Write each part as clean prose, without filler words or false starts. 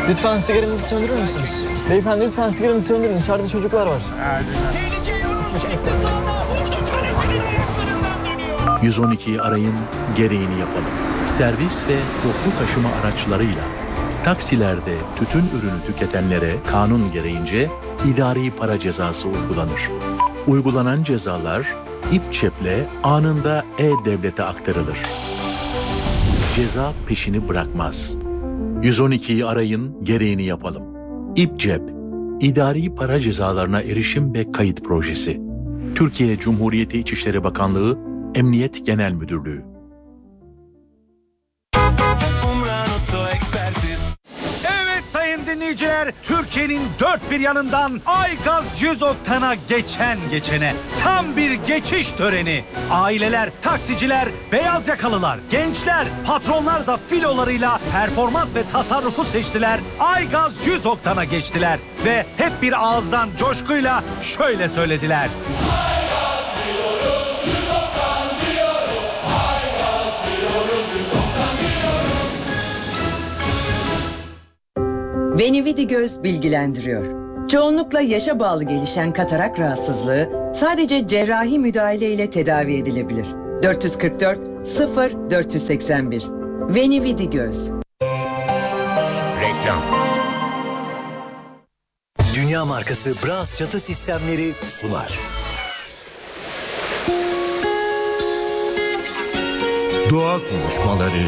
Lütfen sigaranızı söndürür müsünüz? Beyefendi lütfen sigaranızı söndürün. İçeride çocuklar var. 112'yi arayın, gereğini yapalım. Servis ve toplu taşıma araçlarıyla taksilerde tütün ürünü tüketenlere kanun gereğince idari para cezası uygulanır. Uygulanan cezalar İPÇEP'le anında E-Devlet'e aktarılır. Ceza peşini bırakmaz. 112'yi arayın, gereğini yapalım. İPÇEP, İdari Para Cezalarına Erişim ve Kayıt Projesi. Türkiye Cumhuriyeti İçişleri Bakanlığı, Emniyet Genel Müdürlüğü. Evet sayın dinleyiciler, Türkiye'nin dört bir yanından Aygaz 100 oktana geçene tam bir geçiş töreni. Aileler, taksiciler, beyaz yakalılar, gençler, patronlar da filolarıyla performans ve tasarrufu seçtiler. Aygaz 100 oktana geçtiler ve hep bir ağızdan coşkuyla şöyle söylediler. Veni-Vidi-Göz bilgilendiriyor. Çoğunlukla yaşa bağlı gelişen katarak rahatsızlığı sadece cerrahi müdahale ile tedavi edilebilir. 444 0481 Veni-Vidi-Göz. Reklam. Dünya markası Bras çatı sistemleri sunar. Doğa konuşmaları.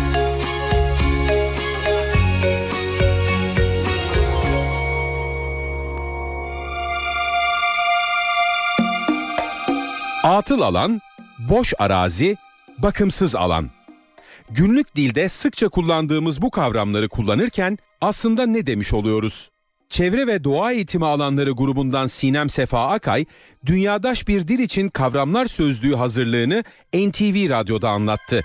Atıl alan, boş arazi, bakımsız alan. Günlük dilde sıkça kullandığımız bu kavramları kullanırken aslında ne demiş oluyoruz? Çevre ve Doğa Eğitimi Alanları grubundan Sinem Sefa Akay, dünyadaş bir dil için kavramlar sözlüğü hazırlığını NTV Radyo'da anlattı.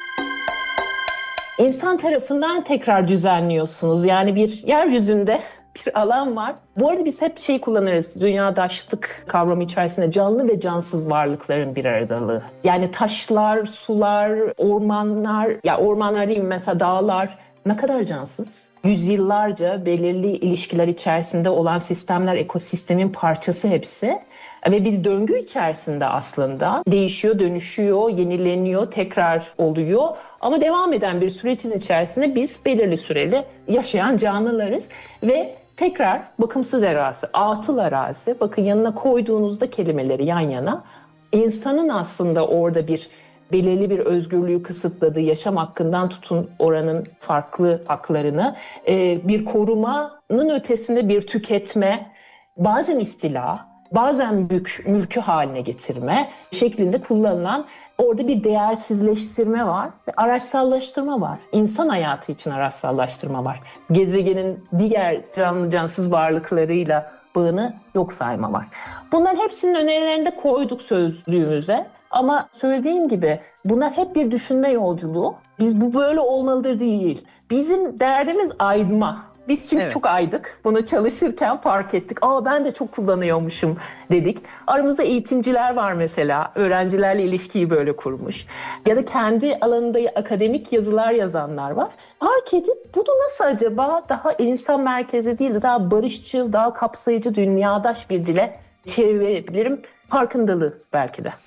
İnsan tarafından tekrar düzenliyorsunuz. Yani bir yeryüzünde bir alan var. Bu arada biz hep kullanırız. Dünyadaşlık kavramı içerisinde canlı ve cansız varlıkların bir aradalığı. Yani taşlar, sular, ormanlar, ya ormanlar değil mi mesela dağlar ne kadar cansız? Yüzyıllarca belirli ilişkiler içerisinde olan sistemler, ekosistemin parçası hepsi. Ve bir döngü içerisinde aslında değişiyor, dönüşüyor, yenileniyor, tekrar oluyor. Ama devam eden bir sürecin içerisinde biz belirli süreli yaşayan canlılarız. Ve tekrar bakımsız arazi, atıl arazi, bakın yanına koyduğunuzda kelimeleri yan yana, insanın aslında orada belirli bir özgürlüğü kısıtladığı, yaşam hakkından tutun oranın farklı haklarını, bir korumanın ötesinde bir tüketme, bazen istila, bazen mülkü haline getirme şeklinde kullanılan orada bir değersizleştirme var ve araçsallaştırma var. İnsan hayatı için araçsallaştırma var. Gezegenin diğer canlı cansız varlıklarıyla bağını yok sayma var. Bunların hepsinin önerilerini de koyduk sözlüğümüze. Ama söylediğim gibi bunlar hep bir düşünme yolculuğu. Biz bu böyle olmalıdır değil. Bizim derdimiz aydınma. Biz çünkü çok aydık. Bunu çalışırken fark ettik. Ben de çok kullanıyormuşum dedik. Aramızda eğitimciler var mesela. Öğrencilerle ilişkiyi böyle kurmuş. Ya da kendi alanında akademik yazılar yazanlar var. Fark edip bunu nasıl acaba daha insan merkezli değil de daha barışçıl, daha kapsayıcı, dünyadaş bir dile çevirebilirim? Farkındalığı belki de.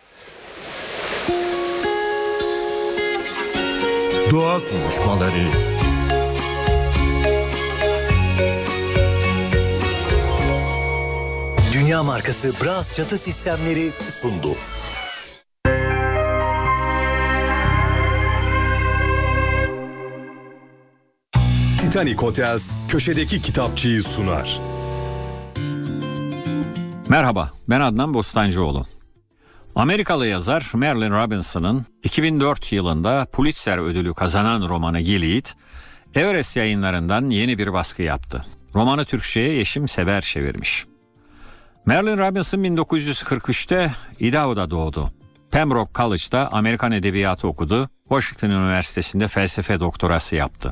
Doğa konuşmaları. Dünya markası Bras çatı sistemleri sundu. Titanic Hotels köşedeki kitapçıyı sunar. Merhaba, ben Adnan Bostancıoğlu. Amerikalı yazar Marilynne Robinson'ın 2004 yılında Pulitzer ödülü kazanan romanı Gilead, Everest Yayınları'ndan yeni bir baskı yaptı. Romanı Türkçe'ye Yeşim Sever çevirmiş. Marilynne Robinson 1943'te Idaho'da doğdu. Pembroke College'da Amerikan Edebiyatı okudu. Washington Üniversitesi'nde felsefe doktorası yaptı.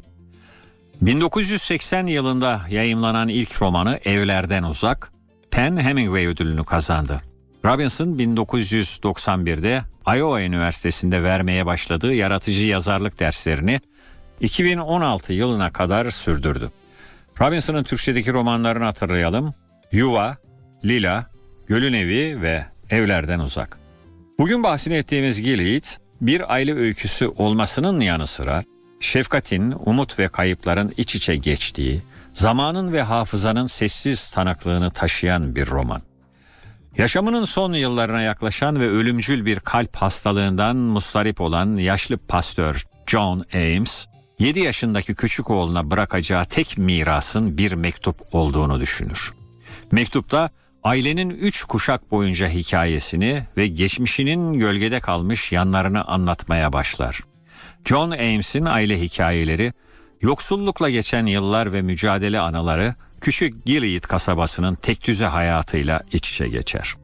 1980 yılında yayımlanan ilk romanı Evlerden Uzak, PEN Hemingway ödülünü kazandı. Robinson 1991'de Iowa Üniversitesi'nde vermeye başladığı yaratıcı yazarlık derslerini 2016 yılına kadar sürdürdü. Robinson'ın Türkçedeki romanlarını hatırlayalım. Yuva, Lila, Gölün Evi ve Evlerden Uzak. Bugün bahsini ettiğimiz Gilead, bir aile öyküsü olmasının yanı sıra şefkatin, umut ve kayıpların iç içe geçtiği, zamanın ve hafızanın sessiz tanıklığını taşıyan bir roman. Yaşamının son yıllarına yaklaşan ve ölümcül bir kalp hastalığından mustarip olan yaşlı pastör John Ames, 7 yaşındaki küçük oğluna bırakacağı tek mirasın bir mektup olduğunu düşünür. Mektupta ailenin 3 kuşak boyunca hikayesini ve geçmişinin gölgede kalmış yanlarını anlatmaya başlar. John Ames'in aile hikayeleri, yoksullukla geçen yıllar ve mücadele anıları küçük Gilead kasabasının tekdüze hayatıyla iç içe geçer.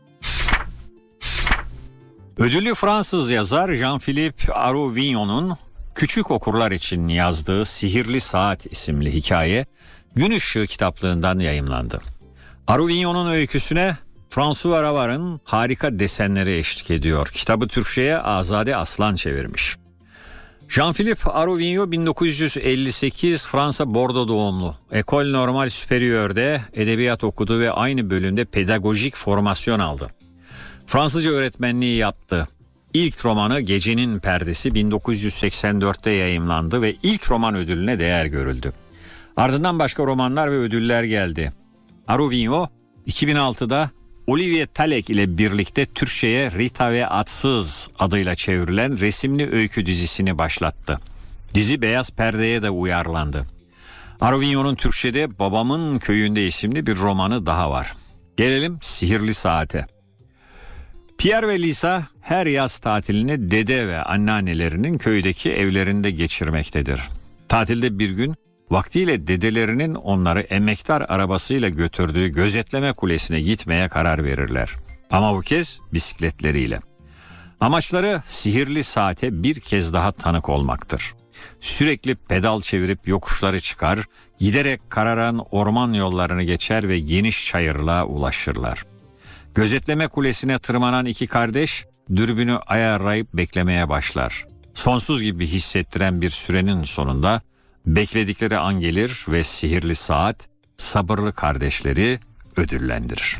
Ödüllü Fransız yazar Jean-Philippe Arouvignon'un küçük okurlar için yazdığı Sihirli Saat isimli hikaye Gün Işığı kitaplığından yayımlandı. Arouvignon'un öyküsüne François Ravar'ın harika desenleri eşlik ediyor. Kitabı Türkçe'ye Azade Aslan çevirmiş. Jean-Philippe Arouvignon 1958 Fransa Bordeaux doğumlu. École Normale Supérieur'de edebiyat okudu ve aynı bölümde pedagojik formasyon aldı. Fransızca öğretmenliği yaptı. İlk romanı Gecenin Perdesi 1984'te yayımlandı ve ilk roman ödülüne değer görüldü. Ardından başka romanlar ve ödüller geldi. Arouvignon 2006'da Olivier Talek ile birlikte Türkçe'ye Rita ve Atsız adıyla çevrilen resimli öykü dizisini başlattı. Dizi beyaz perdeye de uyarlandı. Arouvignon'un Türkçe'de Babamın Köyünde isimli bir romanı daha var. Gelelim Sihirli Saat'e. Pierre ve Lisa her yaz tatilini dede ve anneannelerinin köydeki evlerinde geçirmektedir. Tatilde bir gün vaktiyle dedelerinin onları emektar arabasıyla götürdüğü gözetleme kulesine gitmeye karar verirler. Ama bu kez bisikletleriyle. Amaçları sihirli saate bir kez daha tanık olmaktır. Sürekli pedal çevirip yokuşları çıkar, giderek kararan orman yollarını geçer ve geniş çayırlığa ulaşırlar. Gözetleme kulesine tırmanan iki kardeş dürbünü ayarlayıp beklemeye başlar. Sonsuz gibi hissettiren bir sürenin sonunda bekledikleri an gelir ve sihirli saat sabırlı kardeşleri ödüllendirir.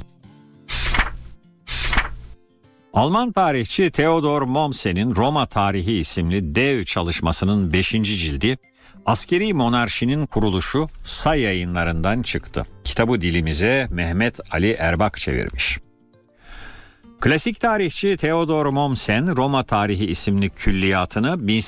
Alman tarihçi Theodor Mommsen'in Roma Tarihi isimli dev çalışmasının 5. cildi Askeri Monarşinin Kuruluşu Say Yayınlarından çıktı. Kitabı dilimize Mehmet Ali Erbak çevirmiş. Klasik tarihçi Theodor Mommsen Roma Tarihi isimli külliyatını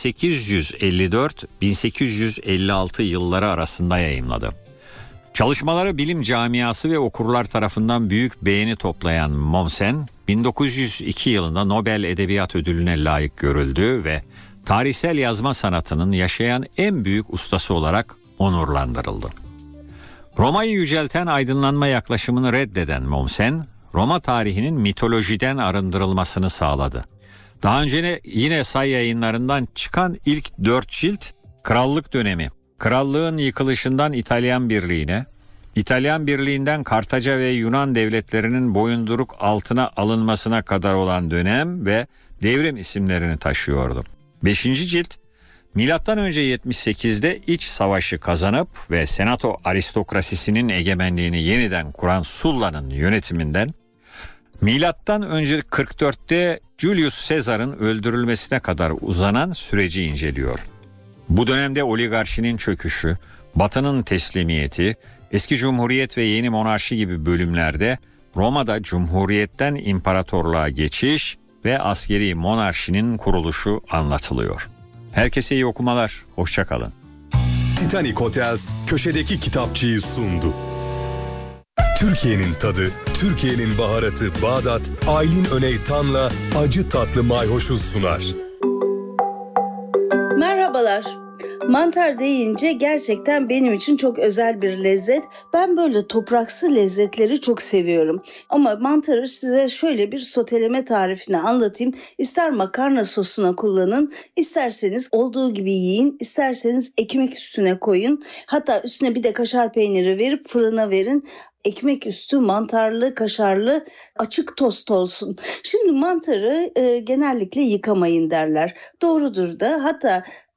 1854-1856 yılları arasında yayımladı. Çalışmaları bilim camiası ve okurlar tarafından büyük beğeni toplayan Mommsen, 1902 yılında Nobel Edebiyat Ödülü'ne layık görüldü ve tarihsel yazma sanatının yaşayan en büyük ustası olarak onurlandırıldı. Roma'yı yücelten aydınlanma yaklaşımını reddeden Mommsen, Roma tarihinin mitolojiden arındırılmasını sağladı. Daha önce yine Say Yayınlarından çıkan ilk 4 cilt Krallık dönemi, krallığın yıkılışından İtalyan Birliği'ne, İtalyan Birliği'nden Kartaca ve Yunan devletlerinin boyunduruk altına alınmasına kadar olan dönem ve devrim isimlerini taşıyordu. 5. cilt Milattan önce 78'de iç savaşı kazanıp ve senato aristokrasisinin egemenliğini yeniden kuran Sulla'nın yönetiminden milattan önce 44'te Julius Caesar'ın öldürülmesine kadar uzanan süreci inceliyor. Bu dönemde oligarşinin çöküşü, Batı'nın teslimiyeti, eski cumhuriyet ve yeni monarşi gibi bölümlerde Roma'da cumhuriyetten imparatorluğa geçiş ve askeri monarşinin kuruluşu anlatılıyor. Herkese iyi okumalar, hoşça kalın. Titanic Hotels köşedeki kitapçıyı sundu. Türkiye'nin tadı, Türkiye'nin baharatı Bağdat, Aylin Öney Tan'la acı tatlı mayhoşu sunar. Merhabalar. Mantar deyince gerçekten benim için çok özel bir lezzet. Ben böyle topraksı lezzetleri çok seviyorum. Ama mantarı size şöyle bir soteleme tarifini anlatayım. İster makarna sosuna kullanın, isterseniz olduğu gibi yiyin, isterseniz ekmek üstüne koyun. Hatta üstüne bir de kaşar peyniri verip fırına verin. Ekmek üstü mantarlı, kaşarlı, açık tost olsun. Şimdi mantarı genellikle yıkamayın derler. Doğrudur da, hatta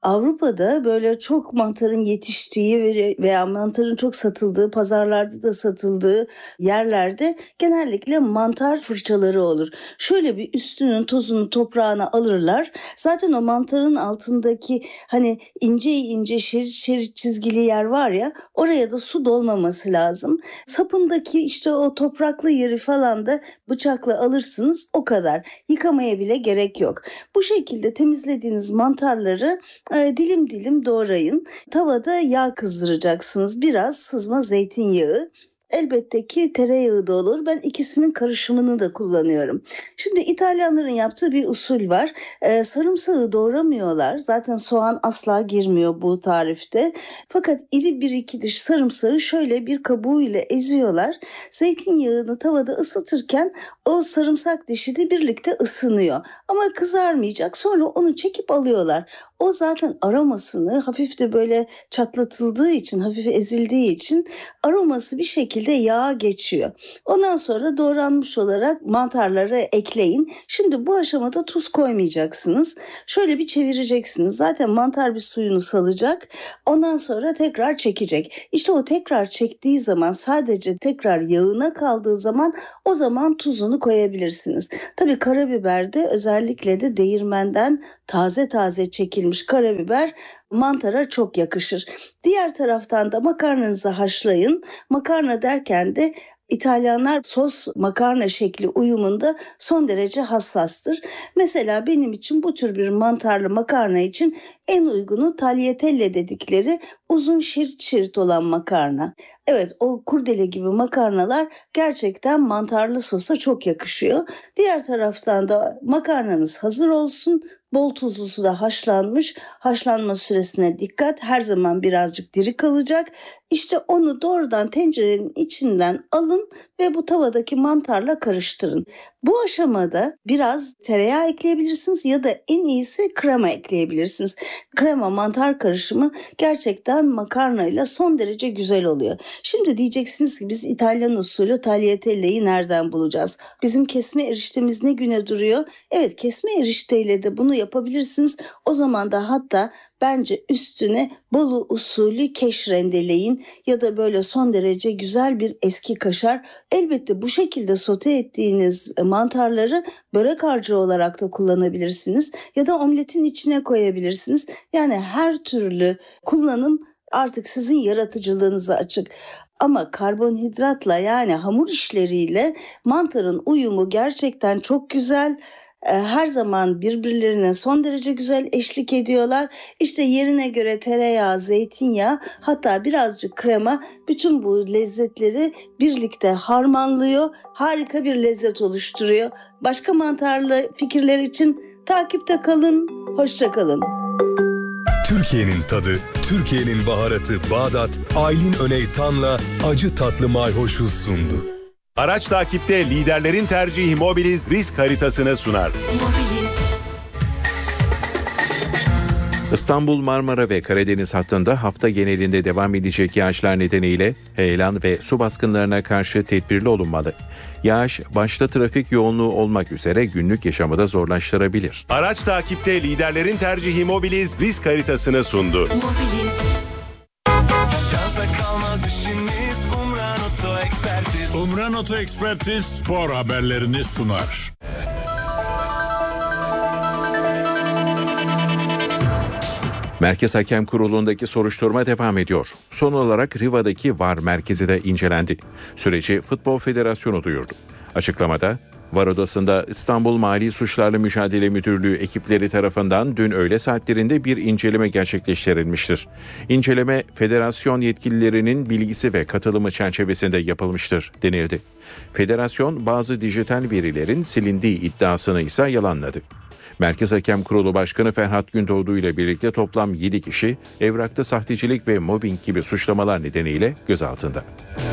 Avrupa'da böyle çok mantarın yetiştiği veya mantarın çok satıldığı, pazarlarda da satıldığı yerlerde genellikle mantar fırçaları olur. Şöyle bir üstünün tozunu, toprağını alırlar. Zaten o mantarın altındaki hani ince ince şerit çizgili yer var ya, oraya da su dolmaması lazım. Sapındaki işte o topraklı yeri falan da bıçakla alırsınız, o kadar. Yıkamaya bile gerek yok. Bu şekilde temizlediğiniz mantarları dilim dilim doğrayın. Tavada yağ kızdıracaksınız. Biraz sızma zeytinyağı. Elbette ki tereyağı da olur. Ben ikisinin karışımını da kullanıyorum. Şimdi İtalyanların yaptığı bir usul var. Sarımsağı doğramıyorlar. Zaten soğan asla girmiyor bu tarifte. Fakat iri bir iki diş sarımsağı şöyle bir kabuğuyla eziyorlar. Zeytinyağını tavada ısıtırken o sarımsak dişi de birlikte ısınıyor. Ama kızarmayacak. Sonra onu çekip alıyorlar. O zaten aromasını hafif de böyle çatlatıldığı için, hafif ezildiği için aroması bir şekilde yağa geçiyor. Ondan sonra doğranmış olarak mantarları ekleyin. Şimdi bu aşamada tuz koymayacaksınız. Şöyle bir çevireceksiniz. Zaten mantar bir suyunu salacak. Ondan sonra tekrar çekecek. İşte o tekrar çektiği zaman, sadece tekrar yağına kaldığı zaman, o zaman tuzunu koyabilirsiniz. Tabii karabiberde, özellikle de değirmenden taze taze çekilmiş karabiber mantara çok yakışır. Diğer taraftan da makarnanızı haşlayın. Makarna derken de İtalyanlar sos makarna şekli uyumunda son derece hassastır. Mesela benim için bu tür bir mantarlı makarna için en uygunu tagliatelle dedikleri uzun şerit şerit olan makarna. Evet, o kurdele gibi makarnalar gerçekten mantarlı sosa çok yakışıyor. Diğer taraftan da makarnanız hazır olsun. Bol tuzlu suda haşlanmış. Haşlanma süresine dikkat. Her zaman birazcık diri kalacak. İşte onu doğrudan tencerenin içinden alın ve bu tavadaki mantarla karıştırın. Bu aşamada biraz tereyağı ekleyebilirsiniz ya da en iyisi krema ekleyebilirsiniz. Krema mantar karışımı gerçekten makarnayla son derece güzel oluyor. Şimdi diyeceksiniz ki biz İtalyan usulü tagliatelle'yi nereden bulacağız? Bizim kesme eriştemiz ne güne duruyor? Evet, kesme erişteyle de bunu yapabilirsiniz. O zaman da hatta bence üstüne Bolu usulü keş rendeleyin ya da böyle son derece güzel bir eski kaşar. Elbette bu şekilde sote ettiğiniz mantarları börek harcı olarak da kullanabilirsiniz ya da omletin içine koyabilirsiniz. Yani her türlü kullanım artık sizin yaratıcılığınıza açık. Ama karbonhidratla, yani hamur işleriyle mantarın uyumu gerçekten çok güzel. Her zaman birbirlerine son derece güzel eşlik ediyorlar. İşte yerine göre tereyağı, zeytinyağı, hatta birazcık krema bütün bu lezzetleri birlikte harmanlıyor. Harika bir lezzet oluşturuyor. Başka mantarlı fikirler için takipte kalın. Hoşça kalın. Türkiye'nin tadı, Türkiye'nin baharatı Bağdat, Aylin Öney Tan'la acı tatlı mayhoşu sundu. Araç takipte liderlerin tercihi Mobiliz risk haritasını sunar. İstanbul, Marmara ve Karadeniz hattında hafta genelinde devam edecek yağışlar nedeniyle heyelan ve su baskınlarına karşı tedbirli olunmalı. Yağış başta trafik yoğunluğu olmak üzere günlük yaşamı da zorlaştırabilir. Araç takipte liderlerin tercihi Mobiliz risk haritasını sundu. Şansa kalmaz işimiz, Umran Oto Ekspertiz. Umran Oto Ekspertiz spor haberlerini sunar. Merkez Hakem Kurulu'ndaki soruşturma devam ediyor. Son olarak Riva'daki VAR merkezi de incelendi. Süreci Futbol Federasyonu duyurdu. Açıklamada, VAR odasında İstanbul Mali Suçlarla Mücadele Müdürlüğü ekipleri tarafından dün öğle saatlerinde bir inceleme gerçekleştirilmiştir. İnceleme, federasyon yetkililerinin bilgisi ve katılımı çerçevesinde yapılmıştır denildi. Federasyon bazı dijital verilerin silindiği iddiasını ise yalanladı. Merkez Hakem Kurulu Başkanı Ferhat Gündoğdu ile birlikte toplam 7 kişi evrakta sahtecilik ve mobbing gibi suçlamalar nedeniyle gözaltında.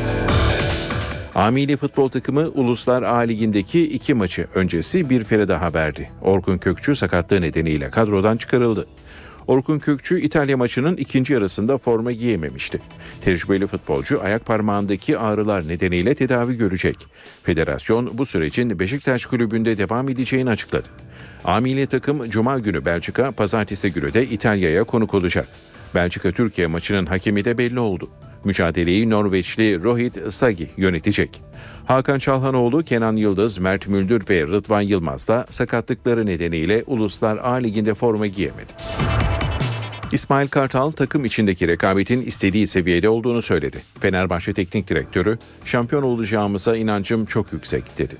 A Milli Futbol takımı Uluslar A Ligi'ndeki 2 maçı öncesi bir fere daha verdi. Orkun Kökçü sakatlığı nedeniyle kadrodan çıkarıldı. Orkun Kökçü İtalya maçının ikinci yarısında forma giyememişti. Tecrübeli futbolcu ayak parmağındaki ağrılar nedeniyle tedavi görecek. Federasyon bu sürecin Beşiktaş kulübünde devam edeceğini açıkladı. A milli takım Cuma günü Belçika, Pazartesi günü de İtalya'ya konuk olacak. Belçika-Türkiye maçının hakemi de belli oldu. Mücadeleyi Norveçli Rohit Sagi yönetecek. Hakan Çalhanoğlu, Kenan Yıldız, Mert Müldür ve Rıdvan Yılmaz da sakatlıkları nedeniyle Uluslar A Ligi'nde forma giyemedi. İsmail Kartal takım içindeki rekabetin istediği seviyede olduğunu söyledi. Fenerbahçe Teknik Direktörü, "Şampiyon olacağımıza inancım çok yüksek" dedi.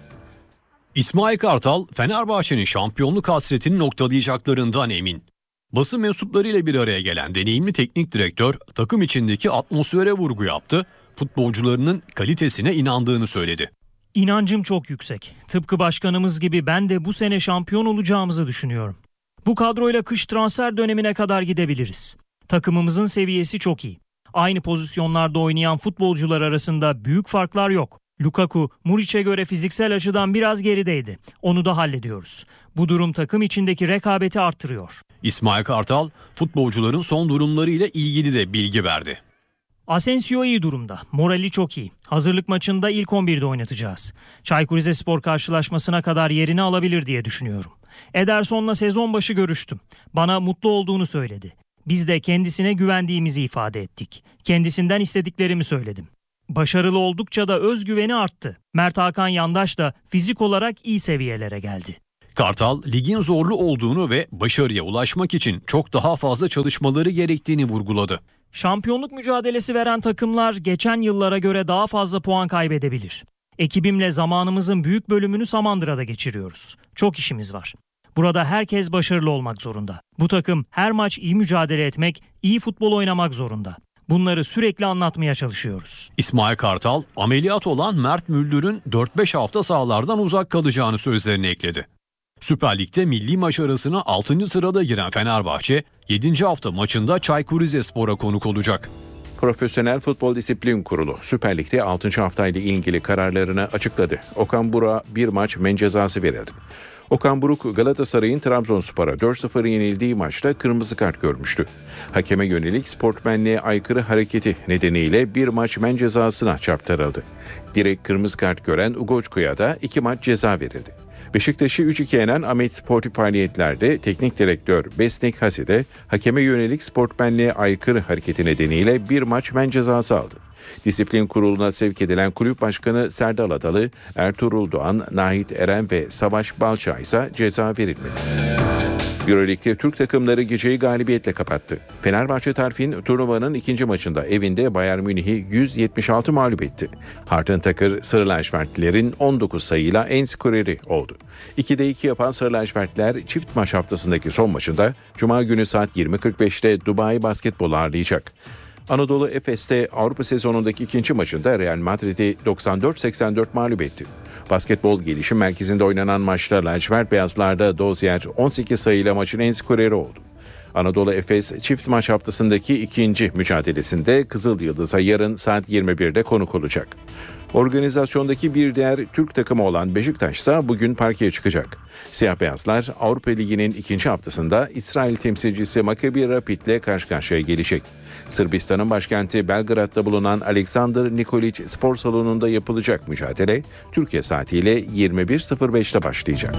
İsmail Kartal, Fenerbahçe'nin şampiyonluk hasretini noktalayacaklarından emin. Basın mensuplarıyla bir araya gelen deneyimli teknik direktör takım içindeki atmosfere vurgu yaptı, futbolcularının kalitesine inandığını söyledi. İnancım çok yüksek. Tıpkı başkanımız gibi ben de bu sene şampiyon olacağımızı düşünüyorum. Bu kadroyla kış transfer dönemine kadar gidebiliriz. Takımımızın seviyesi çok iyi. Aynı pozisyonlarda oynayan futbolcular arasında büyük farklar yok. Lukaku, Muriç'e göre fiziksel açıdan biraz gerideydi. Onu da hallediyoruz. Bu durum takım içindeki rekabeti arttırıyor. İsmail Kartal, futbolcuların son durumlarıyla ilgili de bilgi verdi. Asensio iyi durumda. Morali çok iyi. Hazırlık maçında ilk 11'de oynatacağız. Çaykur Rizespor karşılaşmasına kadar yerini alabilir diye düşünüyorum. Ederson'la sezon başı görüştüm. Bana mutlu olduğunu söyledi. Biz de kendisine güvendiğimizi ifade ettik. Kendisinden istediklerimi söyledim. Başarılı oldukça da özgüveni arttı. Mert Hakan Yandaş da fizik olarak iyi seviyelere geldi. Kartal, ligin zorlu olduğunu ve başarıya ulaşmak için çok daha fazla çalışmaları gerektiğini vurguladı. Şampiyonluk mücadelesi veren takımlar geçen yıllara göre daha fazla puan kaybedebilir. Ekibimle zamanımızın büyük bölümünü Samandıra'da geçiriyoruz. Çok işimiz var. Burada herkes başarılı olmak zorunda. Bu takım her maç iyi mücadele etmek, iyi futbol oynamak zorunda. Bunları sürekli anlatmaya çalışıyoruz. İsmail Kartal, ameliyat olan Mert Müldür'ün 4-5 hafta sahalardan uzak kalacağını sözlerine ekledi. Süper Lig'de milli maç arasına 6. sırada giren Fenerbahçe, 7. hafta maçında Çaykur Rizespor'a konuk olacak. Profesyonel Futbol Disiplin Kurulu Süper Lig'de 6. haftayla ilgili kararlarını açıkladı. Okan Buruk'a bir maç men cezası verildi. Okan Buruk, Galatasaray'ın Trabzonspor'a 4-0 yenildiği maçta kırmızı kart görmüştü. Hakeme yönelik sportmenliğe aykırı hareketi nedeniyle bir maç men cezasına çarptırıldı. Direkt kırmızı kart gören Ugoçku'ya da 2 maç ceza verildi. Beşiktaş'ı 3-2 yenen Ahmet sportif faaliyetlerde teknik direktör Besnik Hasi de hakeme yönelik sportmenliğe aykırı hareketi nedeniyle bir maç men cezası aldı. Disiplin kuruluna sevk edilen kulüp başkanı Serdal Adalı, Ertuğrul Doğan, Nahit Eren ve Savaş Balça ise ceza verilmedi. Euroleague'de Türk takımları geceyi galibiyetle kapattı. Fenerbahçe Tarfin turnuvanın ikinci maçında evinde Bayern Münih'i 176 mağlup etti. Harten Takır, Sarı Lacivertlilerin 19 sayıyla en skoreri oldu. 2'de 2 yapan Sarı Lacivertliler çift maç haftasındaki son maçında Cuma günü saat 20.45'te Dubai Basketbol ağırlayacak. Anadolu Efes'te Avrupa sezonundaki ikinci maçında Real Madrid'i 94-84 mağlup etti. Basketbol Gelişim Merkezi'nde oynanan maçta lacivert beyazlarda Dozier 18 sayıyla maçın en skoreri oldu. Anadolu Efes çift maç haftasındaki ikinci mücadelesinde Kızıl Yıldız'a yarın saat 21'de konuk olacak. Organizasyondaki bir diğer Türk takımı olan Beşiktaş ise bugün parkeye çıkacak. Siyah beyazlar Avrupa Ligi'nin ikinci haftasında İsrail temsilcisi Maccabi Rapid'le karşı karşıya gelecek. Sırbistan'ın başkenti Belgrad'da bulunan Aleksandar Nikolić Spor Salonu'nda yapılacak mücadele Türkiye saatiyle 21.05'te başlayacak.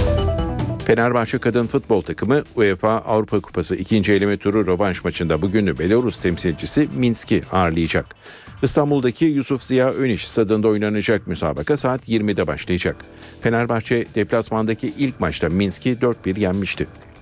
Fenerbahçe kadın futbol takımı UEFA Avrupa Kupası 2. eleme turu rövanş maçında bugün Belarus temsilcisi Minsk'i ağırlayacak. İstanbul'daki Yusuf Ziya Öniş stadında oynanacak müsabaka saat 20'de başlayacak. Fenerbahçe deplasmandaki ilk maçta Minsk'i 4-1 yenmişti.